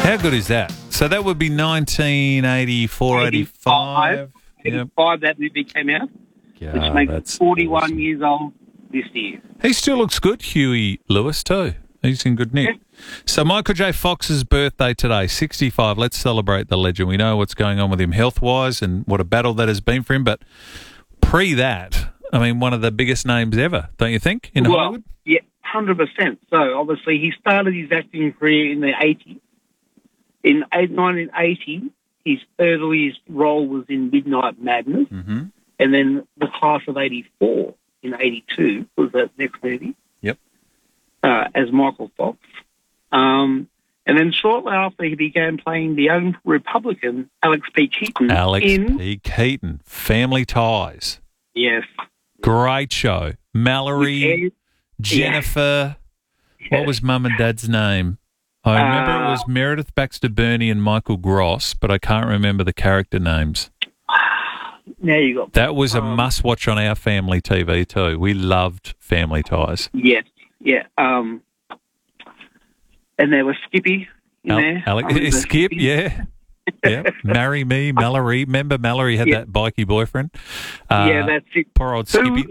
How good is that? So that would be 1984, 85. 85, that movie came out, which makes it 41 years old this year. He still looks good, Huey Lewis, too. He's in good nick. Yeah. So Michael J. Fox's birthday today, 65. Let's celebrate the legend. We know what's going on with him health-wise and what a battle that has been for him, but pre that, I mean, one of the biggest names ever, don't you think, in Hollywood? Yeah, 100%. So obviously he started his acting career in the 80s. In 1980, his earliest role was in Midnight Madness, and then The Class of 84 in 82 was the next movie. Yep. As Michael Fox. And then shortly after, he began playing the young Republican Alex P. Keaton. P. Keaton, Family Ties. Yes. Great show. Mallory, Jennifer. Yeah. What was Mum and Dad's name? I remember it was Meredith Baxter Birney and Michael Gross, but I can't remember the character names. Now you got that was a must-watch on our family TV too. We loved Family Ties. Yes, yeah. And there was Skippy in there. Skip, yeah. Yeah. Marry Me, Mallory. Remember Mallory had that bikey boyfriend? Yeah, that's it. Poor old Skippy.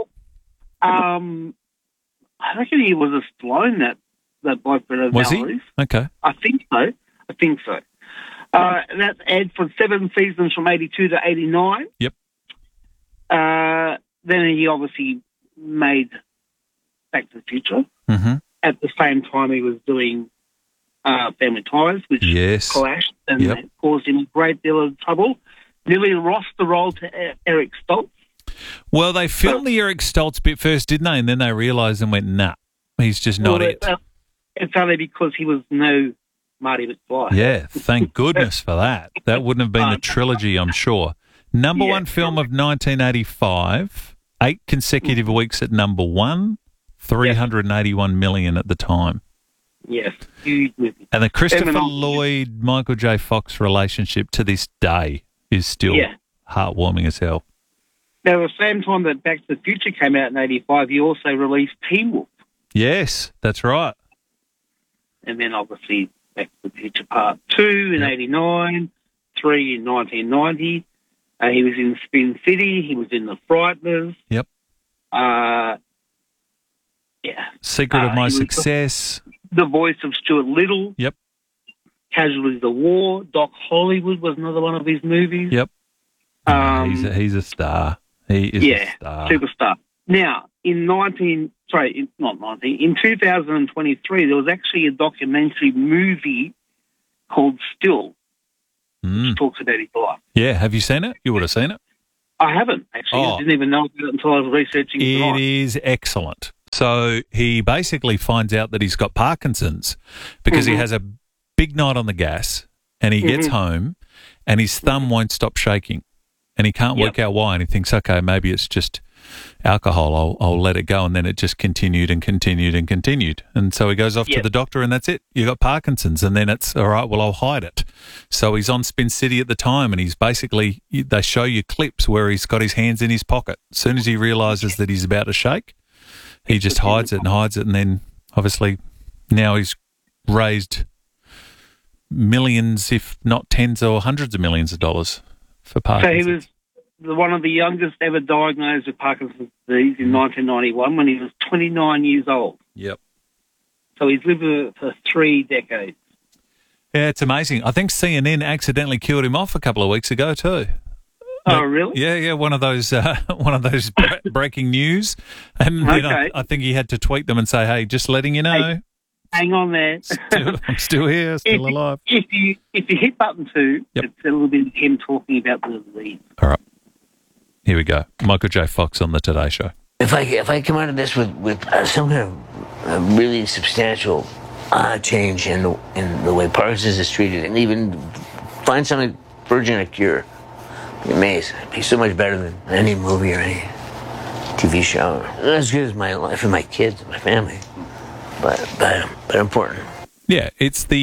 I reckon he was a Stallone, that boyfriend of was Mallory's. He? Okay. I think so. That's aired for 7 seasons from 82 to 89. Yep. Then he obviously made Back to the Future. Mm-hmm. At the same time, he was doing Family Ties, which clashed and caused him a great deal of trouble. Nearly lost the role to Eric Stoltz. Well, they filmed the Eric Stoltz bit first, didn't they? And then they realised and went, nah, he's just not it. It's only because he was no Marty McFly. Yeah, thank goodness for that. That wouldn't have been the trilogy, I'm sure. Number one film of 1985, 8 consecutive weeks at number one, 381 million at the time. Yes, huge movie. And the Christopher Lloyd, Michael J. Fox relationship to this day is still heartwarming as hell. Now, at the same time that Back to the Future came out in 85, he also released Teen Wolf. Yes, that's right. And then obviously Back to the Future Part 2 in 89, 3 in 1990. He was in Spin City. He was in The Frighteners. Yep. Secret of My Success. The voice of Stuart Little. Yep. Casualties of War. Doc Hollywood was another one of his movies. Yep. He's a star. He is a star. Superstar. Now, in 2023, there was actually a documentary movie called Still, which talks about his life. Yeah, have you seen it? You would have seen it. I haven't, actually. I didn't even know about it until I was researching it. It is excellent. So he basically finds out that he's got Parkinson's because he has a big night on the gas and he gets home and his thumb won't stop shaking and he can't work out why, and he thinks, okay, maybe it's just alcohol, I'll let it go, and then it just continued and continued and continued. And so he goes off to the doctor and that's it. You got Parkinson's, and then it's, all right, well, I'll hide it. So he's on Spin City at the time and he's basically, they show you clips where he's got his hands in his pocket. As soon as he realises that he's about to shake, he just hides it, and then obviously now he's raised millions, if not tens or hundreds of millions of dollars for Parkinson's. So he was one of the youngest ever diagnosed with Parkinson's disease in 1991 when he was 29 years old. Yep. So he's lived for 3 decades. Yeah, it's amazing. I think CNN accidentally killed him off a couple of weeks ago too. Oh, really? Yeah. One of those breaking news, and then I think he had to tweet them and say, "Hey, just letting you know." Hey, hang on there. I'm still here, still alive. If you hit button 2, it's a little bit of him talking about the disease. All right, here we go. Michael J. Fox on the Today Show. If I come out of this with some kind of really substantial change in the way Parkinson's is treated, and even find something verging a cure. Be amazed. It'd be so much better than any movie or any TV show. Not as good as my life and my kids and my family, but important. Yeah, it's the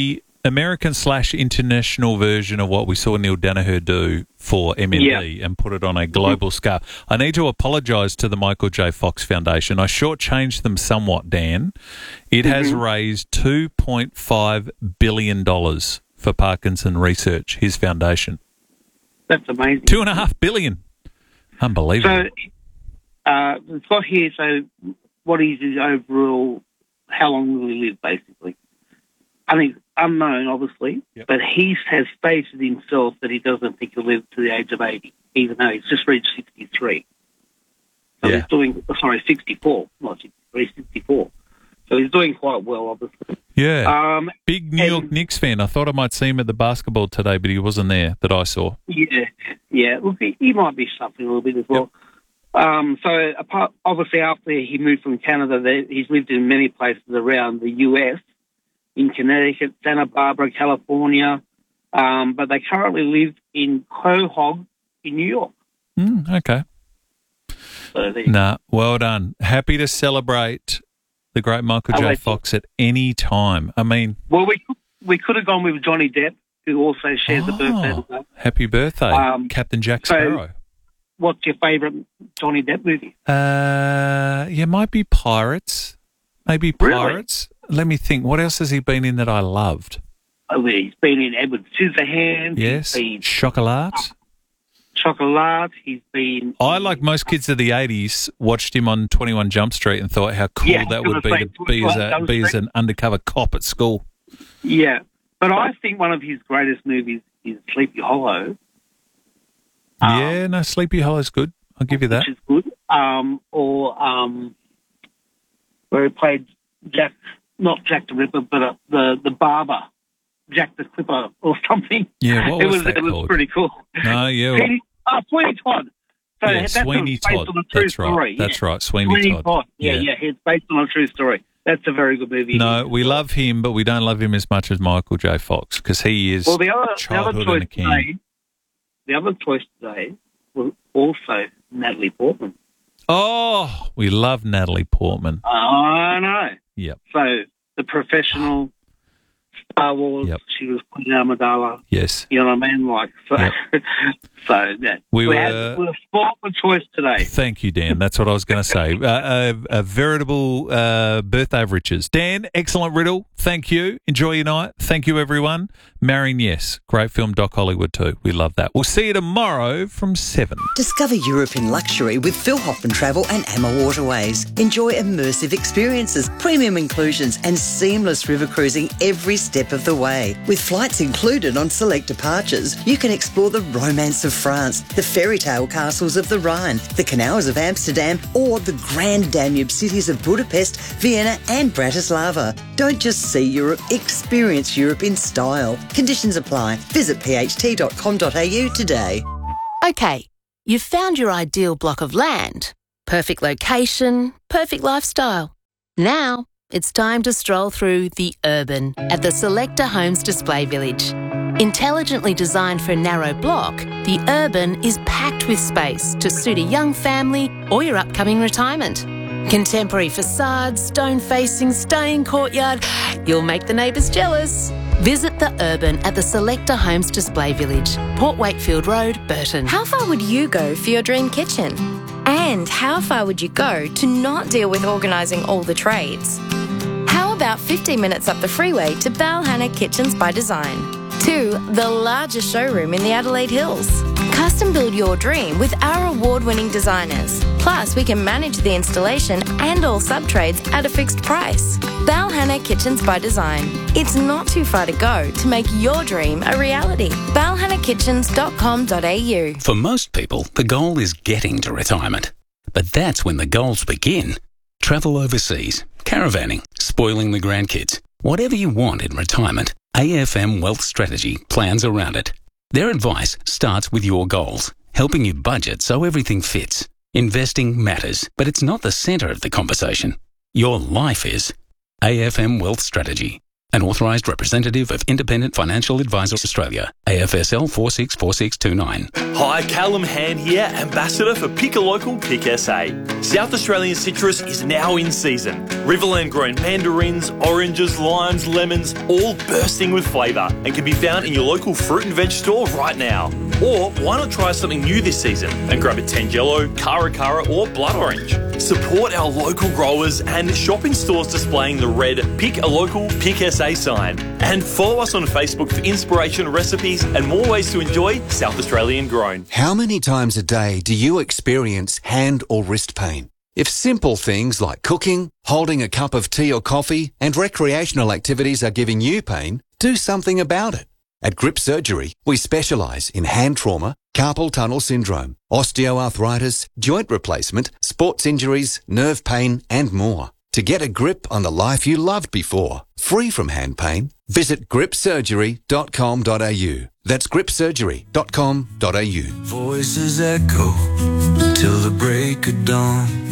American/international version of what we saw Neil Danaher do for MND and put it on a global scale. I need to apologise to the Michael J. Fox Foundation. I shortchanged them somewhat, Dan. It has raised $2.5 billion for Parkinson research, his foundation. That's amazing. $2.5 billion. Unbelievable. So it's got here, so what is his overall, how long will he live, basically? I mean, unknown, obviously, but he has stated himself that he doesn't think he'll live to the age of 80, even though he's just reached 63. So he's doing, 64, not 63, 64. So he's doing quite well, obviously. Yeah. Big New York Knicks fan. I thought I might see him at the basketball today, but he wasn't there that I saw. Yeah. Look, he might be suffering a little bit as well. So obviously after he moved from Canada, he's lived in many places around the US, in Connecticut, Santa Barbara, California, but they currently live in Quahog in New York. Okay. So well done. Happy to celebrate the great Michael J. Fox at any time. I mean... Well, we could have gone with Johnny Depp, who also shares the birthday today. Happy birthday, Captain Jack Sparrow. What's your favourite Johnny Depp movie? Might be Pirates. Maybe Pirates. Really? Let me think. What else has he been in that I loved? Oh, he's been in Edward Scissorhands. Yes. Chocolat. Chocolat. He's been... I, like most kids of the 80s, watched him on 21 Jump Street and thought how cool that would be to be as an undercover cop at school. Yeah. But I think one of his greatest movies is Sleepy Hollow. Sleepy Hollow's good. I'll give you that. Which is good. Where he played not Jack the Ripper, but the barber, Jack the Clipper or something. Yeah, what was that called? It was pretty cool. No, yeah. Sweeney Todd. So yeah, Sweeney Todd. That's right. Story. That's right. Sweeney Todd. Yeah. It's based on a true story. That's a very good movie. No, we love him, but we don't love him as much as Michael J. Fox because he is childhood in a can. The other choice today was also Natalie Portman. Oh, we love Natalie Portman. I know. Yep. So, The Professional, Star Wars, she was Queen Amidala. Yes. You know what I mean? We were sport for choice today. Thank you, Dan. That's what I was going to say. A veritable birthday of riches. Dan, excellent riddle. Thank you. Enjoy your night. Thank you, everyone. Marrying Yes. Great film, Doc Hollywood too. We love that. We'll see you tomorrow from 7. Discover Europe in luxury with Phil Hoffman Travel and Amma Waterways. Enjoy immersive experiences, premium inclusions and seamless river cruising every step of the way. With flights included on select departures, you can explore the romance of France, the fairy tale castles of the Rhine, the canals of Amsterdam, or the grand Danube cities of Budapest, Vienna and Bratislava. Don't just see Europe, experience Europe in style. Conditions apply. Visit pht.com.au today. Okay, you've found your ideal block of land. Perfect location, perfect lifestyle. Now, it's time to stroll through The Urban at the Selector Homes Display Village. Intelligently designed for a narrow block, The Urban is packed with space to suit a young family or your upcoming retirement. Contemporary facades, stone-facing, stunning courtyard. You'll make the neighbours jealous. Visit The Urban at the Selector Homes Display Village, Port Wakefield Road, Burton. How far would you go for your dream kitchen? And how far would you go to not deal with organising all the trades? How about 15 minutes up the freeway to Balhanna Kitchens by Design? To the largest showroom in the Adelaide Hills. Custom build your dream with our award-winning designers. Plus, we can manage the installation and all sub-trades at a fixed price. Balhanna Kitchens by Design. It's not too far to go to make your dream a reality. balhannakitchens.com.au. For most people, the goal is getting to retirement. But that's when the goals begin. Travel overseas, caravanning, spoiling the grandkids. Whatever you want in retirement, AFM Wealth Strategy plans around it. Their advice starts with your goals, helping you budget so everything fits. Investing matters, but it's not the centre of the conversation. Your life is. AFM Wealth Strategy. An authorised representative of Independent Financial Advisors Australia, AFSL 464629. Hi, Callum Hand here, Ambassador for Pick a Local, Pick SA. South Australian citrus is now in season. Riverland grown mandarins, oranges, limes, lemons, all bursting with flavour and can be found in your local fruit and veg store right now. Or why not try something new this season and grab a Tangelo, Cara or blood orange. Support our local growers and shop in stores displaying the red Pick a Local, Pick SA sign. And follow us on Facebook for inspiration, recipes and more ways to enjoy South Australian grown. How many times a day do you experience hand or wrist pain? If simple things like cooking, holding a cup of tea or coffee and recreational activities are giving you pain, do something about it. At Grip Surgery, we specialise in hand trauma, carpal tunnel syndrome, osteoarthritis, joint replacement, sports injuries, nerve pain and more. To get a grip on the life you loved before, free from hand pain, visit gripsurgery.com.au. That's gripsurgery.com.au. Voices echo till the break of dawn.